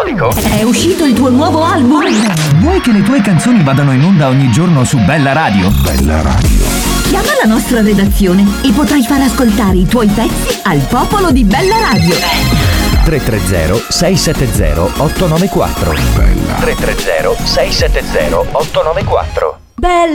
melodico. È uscito il tuo nuovo album? Vuoi che le tue canzoni vadano in onda ogni giorno su Bella Radio? Bella Radio. Chiama la nostra redazione e potrai far ascoltare i tuoi pezzi al popolo di Bella Radio. 330-670-894. Bella. 330-670-894. Bella